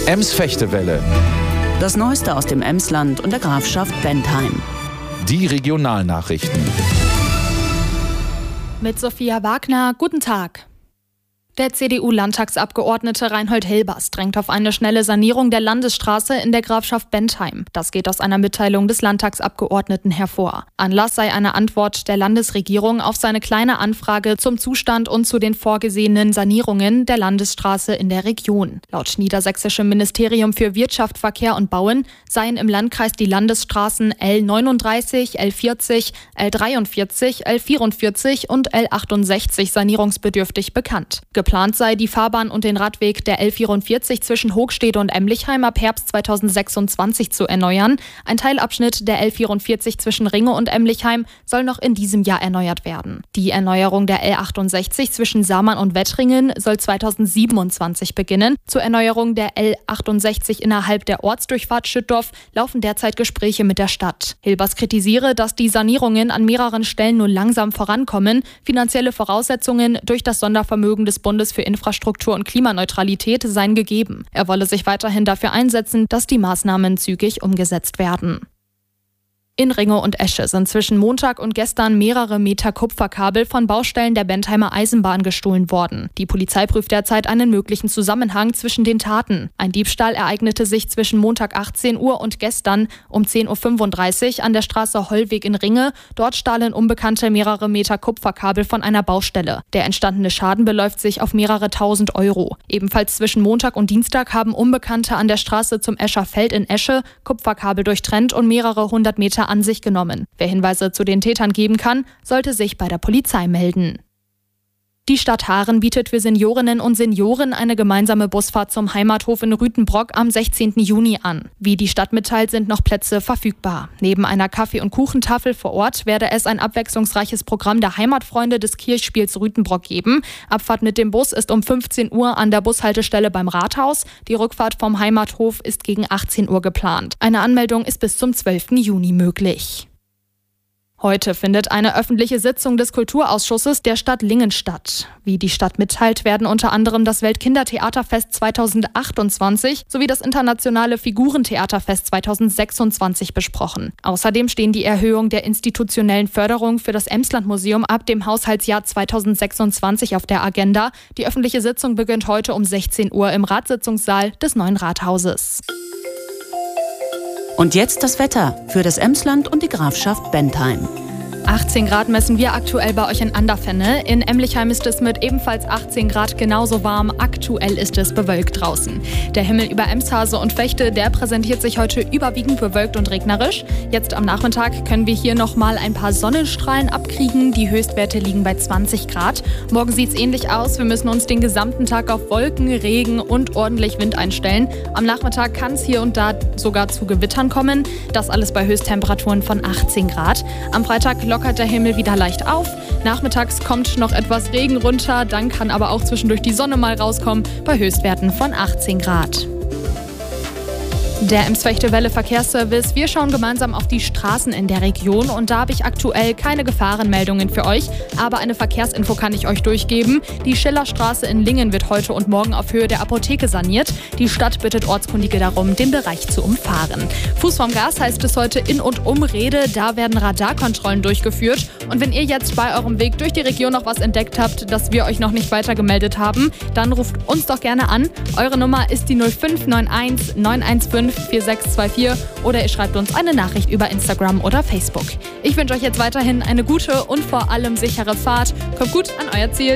Ems-Fechtewelle. Das Neueste aus dem Emsland und der Grafschaft Bentheim. Die Regionalnachrichten. Mit Sophia Wagner, guten Tag. Der CDU-Landtagsabgeordnete Reinhold Hilbers drängt auf eine schnelle Sanierung der Landesstraße in der Grafschaft Bentheim. Das geht aus einer Mitteilung des Landtagsabgeordneten hervor. Anlass sei eine Antwort der Landesregierung auf seine kleine Anfrage zum Zustand und zu den vorgesehenen Sanierungen der Landesstraße in der Region. Laut niedersächsischem Ministerium für Wirtschaft, Verkehr und Bauen seien im Landkreis die Landesstraßen L39, L40, L43, L44 und L68 sanierungsbedürftig bekannt. Geplant sei, die Fahrbahn und den Radweg der L44 zwischen Hoogstede und Emlichheim ab Herbst 2026 zu erneuern. Ein Teilabschnitt der L44 zwischen Ringe und Emlichheim soll noch in diesem Jahr erneuert werden. Die Erneuerung der L68 zwischen Samann und Wettringen soll 2027 beginnen. Zur Erneuerung der L68 innerhalb der Ortsdurchfahrt Schüttorf laufen derzeit Gespräche mit der Stadt. Hilbers kritisiere, dass die Sanierungen an mehreren Stellen nur langsam vorankommen. Finanzielle Voraussetzungen durch das Sondervermögen des Bundes für Infrastruktur und Klimaneutralität seien gegeben. Er wolle sich weiterhin dafür einsetzen, dass die Maßnahmen zügig umgesetzt werden. In Ringe und Esche sind zwischen Montag und gestern mehrere Meter Kupferkabel von Baustellen der Bentheimer Eisenbahn gestohlen worden. Die Polizei prüft derzeit einen möglichen Zusammenhang zwischen den Taten. Ein Diebstahl ereignete sich zwischen Montag 18 Uhr und gestern um 10.35 Uhr an der Straße Hollweg in Ringe. Dort stahlen Unbekannte mehrere Meter Kupferkabel von einer Baustelle. Der entstandene Schaden beläuft sich auf mehrere tausend Euro. Ebenfalls zwischen Montag und Dienstag haben Unbekannte an der Straße zum Escher Feld in Esche Kupferkabel durchtrennt und mehrere hundert Meter an sich genommen. Wer Hinweise zu den Tätern geben kann, sollte sich bei der Polizei melden. Die Stadt Haaren bietet für Seniorinnen und Senioren eine gemeinsame Busfahrt zum Heimathof in Rütenbrock am 16. Juni an. Wie die Stadt mitteilt, sind noch Plätze verfügbar. Neben einer Kaffee- und Kuchentafel vor Ort werde es ein abwechslungsreiches Programm der Heimatfreunde des Kirchspiels Rütenbrock geben. Abfahrt mit dem Bus ist um 15 Uhr an der Bushaltestelle beim Rathaus. Die Rückfahrt vom Heimathof ist gegen 18 Uhr geplant. Eine Anmeldung ist bis zum 12. Juni möglich. Heute findet eine öffentliche Sitzung des Kulturausschusses der Stadt Lingen statt. Wie die Stadt mitteilt, werden unter anderem das Weltkindertheaterfest 2028 sowie das internationale Figurentheaterfest 2026 besprochen. Außerdem stehen die Erhöhung der institutionellen Förderung für das Emslandmuseum ab dem Haushaltsjahr 2026 auf der Agenda. Die öffentliche Sitzung beginnt heute um 16 Uhr im Ratssitzungssaal des neuen Rathauses. Und jetzt das Wetter für das Emsland und die Grafschaft Bentheim. 18 Grad messen wir aktuell bei euch in Anderfenne. In Emlichheim ist es mit ebenfalls 18 Grad genauso warm. Aktuell ist es bewölkt draußen. Der Himmel über Emshase und Vechte, der präsentiert sich heute überwiegend bewölkt und regnerisch. Jetzt am Nachmittag können wir hier nochmal ein paar Sonnenstrahlen abkriegen. Die Höchstwerte liegen bei 20 Grad. Morgen sieht es ähnlich aus. Wir müssen uns den gesamten Tag auf Wolken, Regen und ordentlich Wind einstellen. Am Nachmittag kann es hier und da sogar zu Gewittern kommen. Das alles bei Höchsttemperaturen von 18 Grad. Am Freitag lockert der Himmel wieder leicht auf. Nachmittags kommt noch etwas Regen runter, dann kann aber auch zwischendurch die Sonne mal rauskommen bei Höchstwerten von 18 Grad. Der Ems-Fechtewelle Verkehrsservice. Wir schauen gemeinsam auf die Straßen in der Region und da habe ich aktuell keine Gefahrenmeldungen für euch, aber eine Verkehrsinfo kann ich euch durchgeben. Die Schillerstraße in Lingen wird heute und morgen auf Höhe der Apotheke saniert. Die Stadt bittet Ortskundige darum, den Bereich zu umfahren. Fuß vom Gas heißt es heute in und um Rede. Da werden Radarkontrollen durchgeführt. Und wenn ihr jetzt bei eurem Weg durch die Region noch was entdeckt habt, das wir euch noch nicht weitergemeldet haben, dann ruft uns doch gerne an. Eure Nummer ist die 0591 915 4624 oder ihr schreibt uns eine Nachricht über Instagram oder Facebook. Ich wünsche euch jetzt weiterhin eine gute und vor allem sichere Fahrt. Kommt gut an euer Ziel.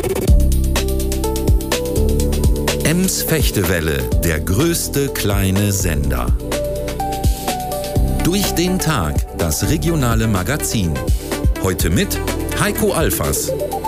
Ems-Fechtewelle, der größte kleine Sender. Durch den Tag, das regionale Magazin. Heute mit Heiko Alfers.